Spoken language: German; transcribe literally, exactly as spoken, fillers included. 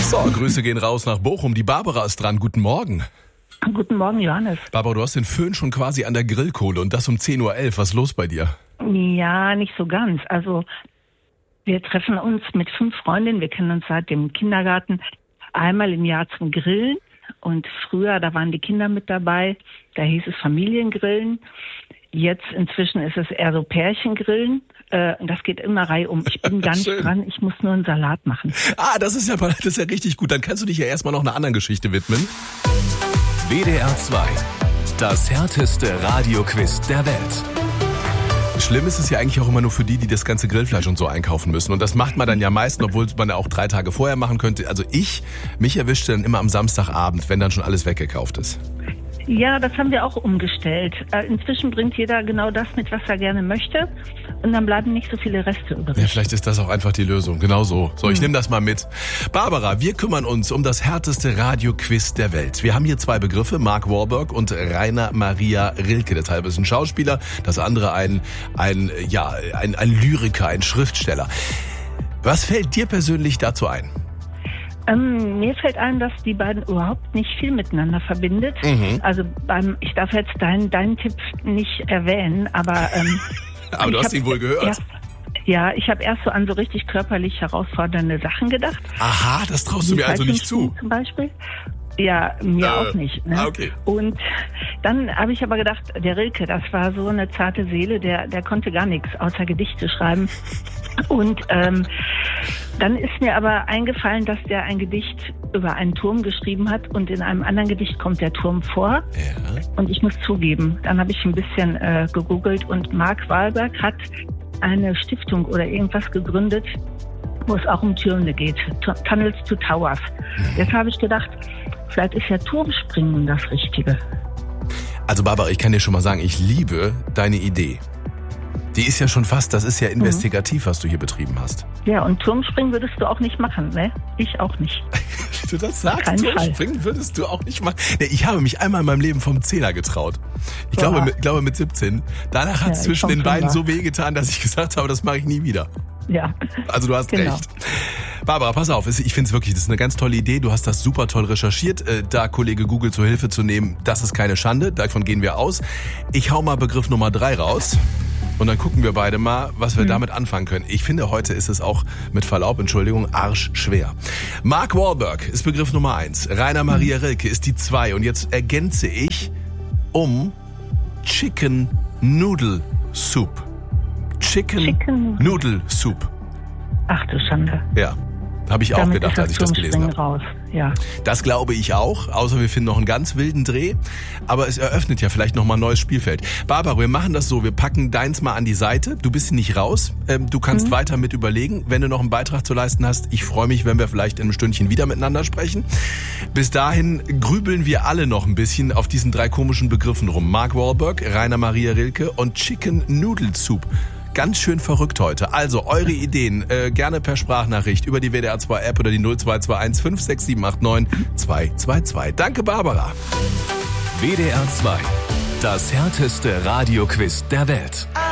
So, Grüße gehen raus nach Bochum. Die Barbara ist dran. Guten Morgen. Guten Morgen, Johannes. Barbara, du hast den Föhn schon quasi an der Grillkohle und das um zehn Uhr elf. Was ist los bei dir? Ja, nicht so ganz. Also wir treffen uns mit fünf Freundinnen. Wir kennen uns seit dem Kindergarten einmal im Jahr zum Grillen. Und früher, da waren die Kinder mit dabei. Da hieß es Familiengrillen. Jetzt inzwischen ist es eher so Pärchengrillen. Äh, und das geht immer reihum. Ich bin gar nicht dran. Ich muss nur einen Salat machen. Ah, das ist ja, das ist ja richtig gut. Dann kannst du dich ja erstmal noch einer anderen Geschichte widmen. W D R zwei. Das härteste Radioquiz der Welt. Schlimm ist es ja eigentlich auch immer nur für die, die das ganze Grillfleisch und so einkaufen müssen. Und das macht man dann ja meistens, obwohl man ja auch drei Tage vorher machen könnte. Also ich, mich erwischte dann immer am Samstagabend, wenn dann schon alles weggekauft ist. Ja, das haben wir auch umgestellt. Inzwischen bringt jeder genau das mit, was er gerne möchte. Und dann bleiben nicht so viele Reste übrig. Ja, vielleicht ist das auch einfach die Lösung. Genau so. So, ich hm. nehme das mal mit. Barbara, wir kümmern uns um das härteste Radioquiz der Welt. Wir haben hier zwei Begriffe, Mark Wahlberg und Rainer Maria Rilke. Das eine ist ein Schauspieler, das andere ein, ein, ja, ein, ein Lyriker, ein Schriftsteller. Was fällt dir persönlich dazu ein? Ähm, mir fällt ein, dass die beiden überhaupt nicht viel miteinander verbindet. Mhm. Also beim, ich darf jetzt deinen deinen Tipp nicht erwähnen, aber ähm, aber du hast ihn wohl gehört. Erst, ja, ich habe erst so an so richtig körperlich herausfordernde Sachen gedacht. Aha, das traust du mir also nicht zu. Zum Beispiel. Ja, mir äh, auch nicht. Ne? Okay. Und dann habe ich aber gedacht, der Rilke, das war so eine zarte Seele, der, der konnte gar nichts außer Gedichte schreiben. Und ähm, dann ist mir aber eingefallen, dass der ein Gedicht über einen Turm geschrieben hat und in einem anderen Gedicht kommt der Turm vor. Ja. Und ich muss zugeben, dann habe ich ein bisschen äh, gegoogelt und Mark Wahlberg hat eine Stiftung oder irgendwas gegründet, wo es auch um Türme geht, Tunnels to Towers. Jetzt habe ich gedacht, vielleicht ist ja Turmspringen das Richtige. Also Barbara, ich kann dir schon mal sagen, ich liebe deine Idee. Die ist ja schon fast, das ist ja investigativ, was du hier betrieben hast. Ja, und Turmspringen würdest du auch nicht machen, ne? Ich auch nicht. Wie du das sagst, Kein Turmspringen Fall. würdest du auch nicht machen. Nee, ich habe mich einmal in meinem Leben vom Zehner getraut. Ich glaube, Boah. mit, glaube mit siebzehn. Danach hat es Ja, zwischen den Beinen war. so wehgetan, dass ich gesagt habe, das mache ich nie wieder. Ja. Also du hast Genau. recht. Barbara, pass auf, ich finde es wirklich, das ist eine ganz tolle Idee. Du hast das super toll recherchiert. Da Kollege Google zur Hilfe zu nehmen, das ist keine Schande. Davon gehen wir aus. Ich hau mal Begriff Nummer drei raus. Und dann gucken wir beide mal, was wir hm. damit anfangen können. Ich finde, heute ist es auch, mit Verlaub, Entschuldigung, arschschwer. Mark Wahlberg ist Begriff Nummer eins. Rainer Maria Rilke ist die zwei. Und jetzt ergänze ich um Chicken Noodle Soup. Chicken, Chicken Noodle Soup. Ach du Schande. Ja, habe ich auch Damit gedacht, ist das als ich das gelesen habe. raus. Ja. Das glaube ich auch, außer wir finden noch einen ganz wilden Dreh. Aber es eröffnet ja vielleicht nochmal ein neues Spielfeld. Barbara, wir machen das so, wir packen deins mal an die Seite. Du bist nicht raus, du kannst mhm. weiter mit überlegen. Wenn du noch einen Beitrag zu leisten hast, ich freue mich, wenn wir vielleicht in einem Stündchen wieder miteinander sprechen. Bis dahin grübeln wir alle noch ein bisschen auf diesen drei komischen Begriffen rum. Mark Wahlberg, Rainer Maria Rilke und Chicken Noodle Soup. Ganz schön verrückt heute. Also eure Ideen äh, gerne per Sprachnachricht über die W D R zwei App oder die null zwei zwei eins fünf sechs sieben acht neun zwei zwei zwei. Danke, Barbara. W D R zwei. Das härteste Radioquiz der Welt.